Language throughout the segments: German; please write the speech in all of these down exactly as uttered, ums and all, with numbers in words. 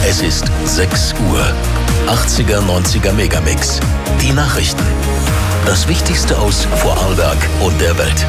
Es ist sechs Uhr. achtziger, neunziger Megamix. Die Nachrichten. Das Wichtigste aus Vorarlberg und der Welt.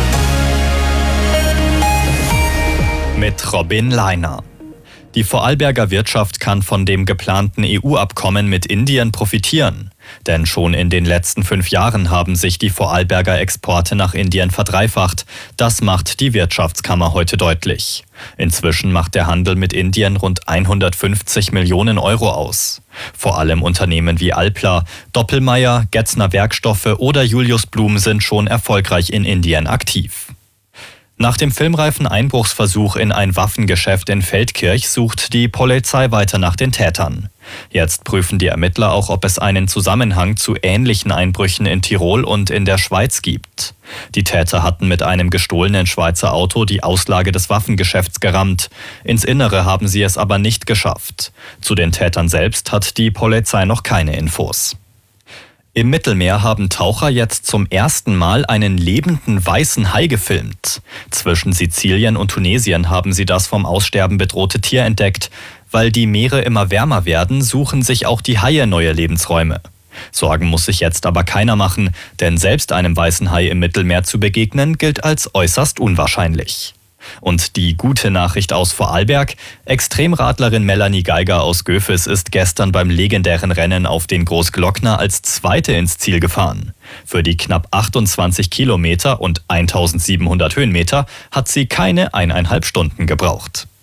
Mit Robin Leiner. Die Vorarlberger Wirtschaft kann von dem geplanten E U-Abkommen mit Indien profitieren. Denn schon in den letzten fünf Jahren haben sich die Vorarlberger Exporte nach Indien verdreifacht. Das macht die Wirtschaftskammer heute deutlich. Inzwischen macht der Handel mit Indien rund hundertfünfzig Millionen Euro aus. Vor allem Unternehmen wie Alpla, Doppelmayr, Getzner Werkstoffe oder Julius Blum sind schon erfolgreich in Indien aktiv. Nach dem filmreifen Einbruchsversuch in ein Waffengeschäft in Feldkirch sucht die Polizei weiter nach den Tätern. Jetzt prüfen die Ermittler auch, ob es einen Zusammenhang zu ähnlichen Einbrüchen in Tirol und in der Schweiz gibt. Die Täter hatten mit einem gestohlenen Schweizer Auto die Auslage des Waffengeschäfts gerammt. Ins Innere haben sie es aber nicht geschafft. Zu den Tätern selbst hat die Polizei noch keine Infos. Im Mittelmeer haben Taucher jetzt zum ersten Mal einen lebenden weißen Hai gefilmt. Zwischen Sizilien und Tunesien haben sie das vom Aussterben bedrohte Tier entdeckt. Weil die Meere immer wärmer werden, suchen sich auch die Haie neue Lebensräume. Sorgen muss sich jetzt aber keiner machen, denn selbst einem weißen Hai im Mittelmeer zu begegnen, gilt als äußerst unwahrscheinlich. Und die gute Nachricht aus Vorarlberg: Extremradlerin Melanie Geiger aus Göfis ist gestern beim legendären Rennen auf den Großglockner als Zweite ins Ziel gefahren. Für die knapp achtundzwanzig Kilometer und eintausendsiebenhundert Höhenmeter hat sie keine eineinhalb Stunden gebraucht.